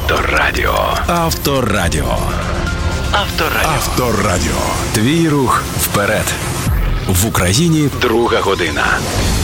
Авторадіо. Авторадіо. Авторадіо. Авторадіо. Твій рух вперед. В Україні Друга година.